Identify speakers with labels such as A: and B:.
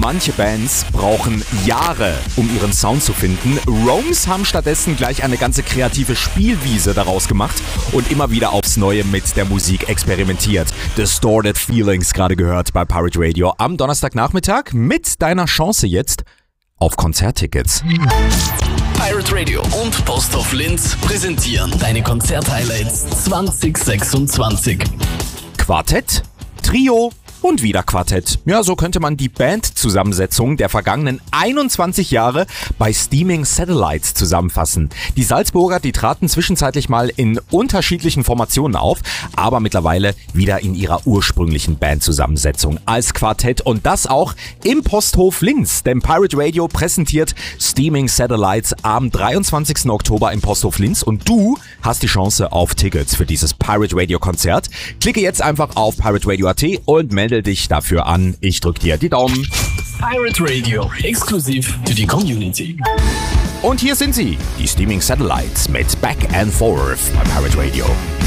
A: Manche Bands brauchen Jahre, um ihren Sound zu finden. Roams haben stattdessen gleich eine ganze kreative Spielwiese daraus gemacht und immer wieder aufs Neue mit der Musik experimentiert. Distorted Feelings gerade gehört bei Pirate Radio am Donnerstagnachmittag mit deiner Chance jetzt auf Konzerttickets.
B: Pirate Radio und Posthof Linz präsentieren deine Konzerthighlights 2026.
A: Quartett, Trio und wieder Quartett. Ja, so könnte man die Bandzusammensetzung der vergangenen 21 Jahre bei Steaming Satellites zusammenfassen. Die Salzburger, die traten zwischenzeitlich mal in unterschiedlichen Formationen auf, aber mittlerweile wieder in ihrer ursprünglichen Bandzusammensetzung als Quartett und das auch im Posthof Linz. Denn Pirate Radio präsentiert Steaming Satellites am 23. Oktober im Posthof Linz und du hast die Chance auf Tickets für dieses Pirate Radio Konzert. Klicke jetzt einfach auf pirateradio.at und melde dich dafür an. Ich drück dir die Daumen.
B: Pirate Radio, exklusiv für die Community.
A: Und hier sind sie, die Steaming Satellites mit Back and Forth bei Pirate Radio.